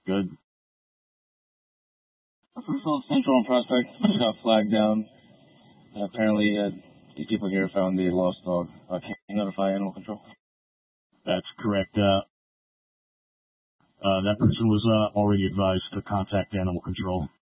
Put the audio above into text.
good. Central and Prospect got flagged down. Apparently, these people here found the lost dog. Can you notify animal control? That's correct. That person was already advised to contact animal control.